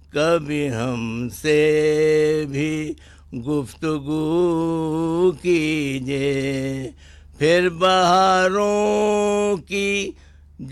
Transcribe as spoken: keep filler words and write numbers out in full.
कभी हमसे भी गुफ्तगू कीजिए, फिर बहारों की